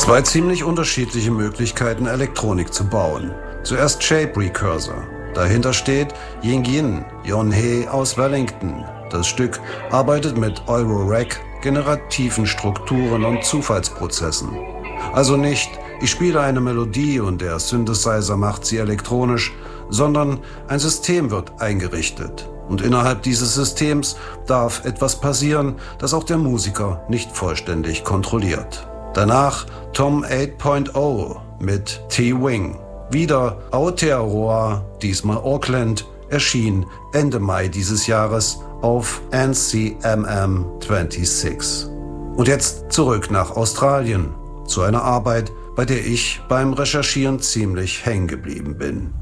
Zwei ziemlich unterschiedliche Möglichkeiten, Elektronik zu bauen. Zuerst Shape Precursor. Dahinter steht Ying Yin Yonhee aus Wellington. Das Stück arbeitet mit Eurorack, generativen Strukturen und Zufallsprozessen. Also nicht, ich spiele eine Melodie und der Synthesizer macht sie elektronisch, sondern ein System wird eingerichtet. Und innerhalb dieses Systems darf etwas passieren, das auch der Musiker nicht vollständig kontrolliert. Danach Tom 8.0 mit T-Wing. Wieder Aotearoa, diesmal Auckland, erschien Ende Mai dieses Jahres auf NCMM 26. Und jetzt zurück nach Australien, zu einer Arbeit, bei der ich beim Recherchieren ziemlich hängen geblieben bin.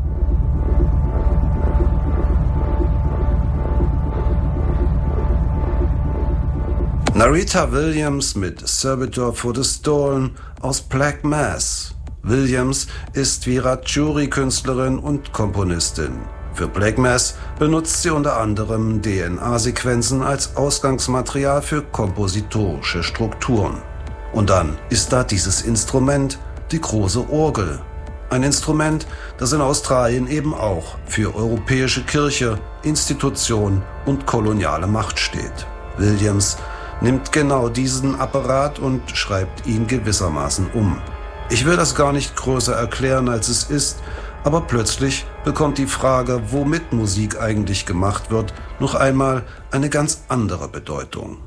Narita Williams mit Servitor for the Stolen aus Black Mass. Williams ist Wiradjuri-Künstlerin und Komponistin. Für Black Mass benutzt sie unter anderem DNA-Sequenzen als Ausgangsmaterial für kompositorische Strukturen. Und dann ist da dieses Instrument, die große Orgel. Ein Instrument, das in Australien eben auch für europäische Kirche, Institution und koloniale Macht steht. Williams nimmt genau diesen Apparat und schreibt ihn gewissermaßen um. Ich will das gar nicht größer erklären, als es ist, aber plötzlich bekommt die Frage, womit Musik eigentlich gemacht wird, noch einmal eine ganz andere Bedeutung.